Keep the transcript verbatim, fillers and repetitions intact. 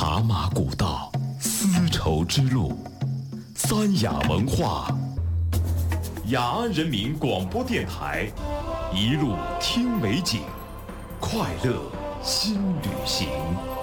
茶马古道，丝绸之路，三雅文化。雅安人民广播电台，一路听美景，快乐新旅行。